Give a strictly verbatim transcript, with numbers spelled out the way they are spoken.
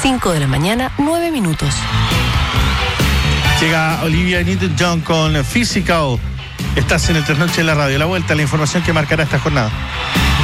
cinco de la mañana, nueve minutos. Llega Olivia Newton-John con Physical. Estás en el Trasnoche de la Radio. La vuelta a la información que marcará esta jornada.